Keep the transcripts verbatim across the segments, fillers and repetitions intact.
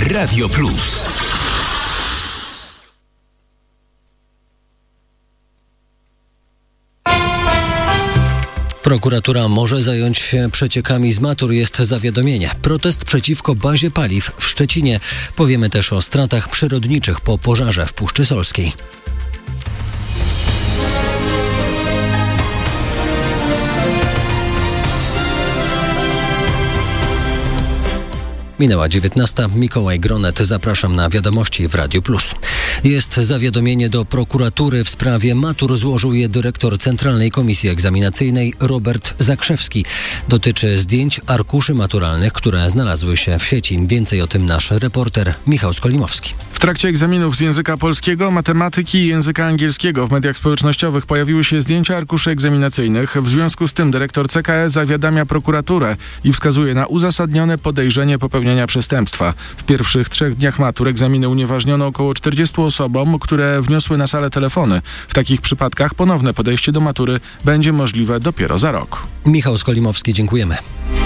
Radio Plus. Prokuratura może zająć się przeciekami z matur, jest zawiadomienie. Protest przeciwko bazie paliw w Szczecinie. Powiemy też o stratach przyrodniczych po pożarze w Puszczy Solskiej. Minęła dziewiętnasta. Mikołaj Gronet. Zapraszam na wiadomości w Radiu Plus. Jest zawiadomienie do prokuratury w sprawie matur. Złożył je dyrektor Centralnej Komisji Egzaminacyjnej Robert Zakrzewski. Dotyczy zdjęć arkuszy maturalnych, które znalazły się w sieci. Więcej o tym nasz reporter Michał Skolimowski. W trakcie egzaminów z języka polskiego, matematyki i języka angielskiego w mediach społecznościowych pojawiły się zdjęcia arkuszy egzaminacyjnych. W związku z tym dyrektor C K E zawiadamia prokuraturę i wskazuje na uzasadnione podejrzenie popełnienia przestępstwa. W pierwszych trzech dniach matur egzaminy unieważniono około czterdziestu osobom, które wniosły na salę telefony. W takich przypadkach ponowne podejście do matury będzie możliwe dopiero za rok. Michał Skolimowski, dziękujemy.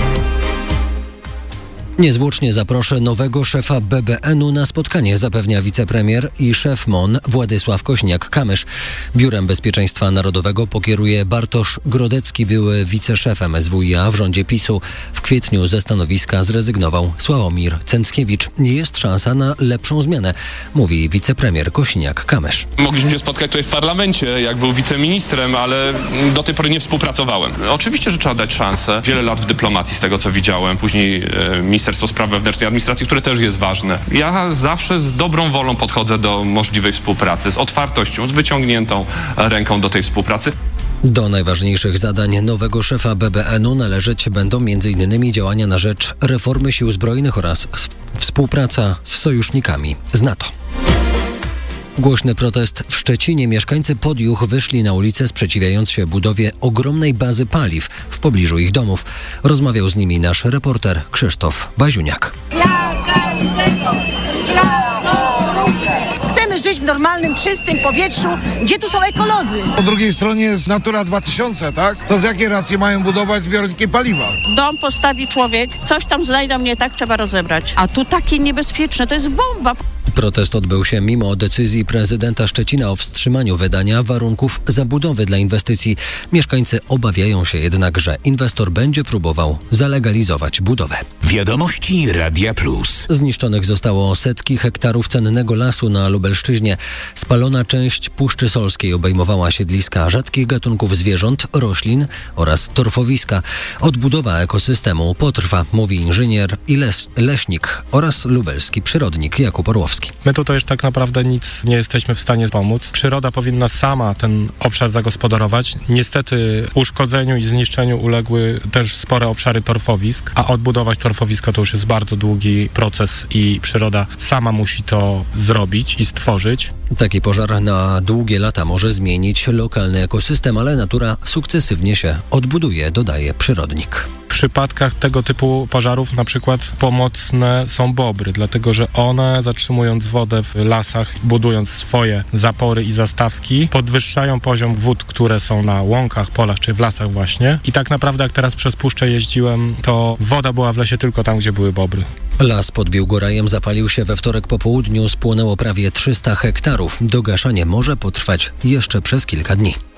Niezwłocznie zaproszę nowego szefa B B N u na spotkanie, zapewnia wicepremier i szef M O N Władysław Kośniak-Kamysz. Biurem Bezpieczeństwa Narodowego pokieruje Bartosz Grodecki, były wiceszef M S W i A w rządzie PiSu. W kwietniu ze stanowiska zrezygnował Sławomir Cęckiewicz. Jest szansa na lepszą zmianę, mówi wicepremier Kośniak-Kamysz. Mogliśmy się spotkać tutaj w parlamencie, jak był wiceministrem, ale do tej pory nie współpracowałem. Oczywiście, że trzeba dać szansę. Wiele lat w dyplomacji, z tego co widziałem. Później e, minister Ministerstwo Spraw Wewnętrznych i Administracji, które też jest ważne. Ja zawsze z dobrą wolą podchodzę do możliwej współpracy, z otwartością, z wyciągniętą ręką do tej współpracy. Do najważniejszych zadań nowego szefa B B N u należeć będą m in działania na rzecz reformy sił zbrojnych oraz współpraca z sojusznikami z NATO. Głośny protest w Szczecinie. Mieszkańcy Podjuch wyszli na ulicę, sprzeciwiając się budowie ogromnej bazy paliw w pobliżu ich domów. Rozmawiał z nimi nasz reporter Krzysztof Baziuniak. Chcemy żyć w normalnym, czystym powietrzu. Gdzie tu są ekolodzy? Po drugiej stronie jest Natura dwa tysiące, tak? To z jakiej racji mają budować zbiorniki paliwa? Dom postawi człowiek, coś tam znajdą nie tak, trzeba rozebrać. A tu takie niebezpieczne, to jest bomba. Protest odbył się mimo decyzji prezydenta Szczecina o wstrzymaniu wydania warunków zabudowy dla inwestycji. Mieszkańcy obawiają się jednak, że inwestor będzie próbował zalegalizować budowę. Wiadomości Radia Plus. Zniszczonych zostało setki hektarów cennego lasu na Lubelszczyźnie. Spalona część Puszczy Solskiej obejmowała siedliska rzadkich gatunków zwierząt, roślin oraz torfowiska. Odbudowa ekosystemu potrwa, mówi inżynier i les- leśnik oraz lubelski przyrodnik Jakub Orłowski. My tutaj już tak naprawdę nic nie jesteśmy w stanie pomóc. Przyroda powinna sama ten obszar zagospodarować. Niestety uszkodzeniu i zniszczeniu uległy też spore obszary torfowisk, a odbudować torfowisko to już jest bardzo długi proces i przyroda sama musi to zrobić i stworzyć. Taki pożar na długie lata może zmienić lokalny ekosystem, ale natura sukcesywnie się odbuduje, dodaje przyrodnik. W przypadkach tego typu pożarów na przykład pomocne są bobry, dlatego że one, zatrzymując wodę w lasach, budując swoje zapory i zastawki, podwyższają poziom wód, które są na łąkach, polach czy w lasach właśnie. I tak naprawdę jak teraz przez puszczę jeździłem, to woda była w lesie tylko tam, gdzie były bobry. Las pod Biłgorajem zapalił się we wtorek po południu, spłonęło prawie trzysta hektarów. Dogaszanie może potrwać jeszcze przez kilka dni.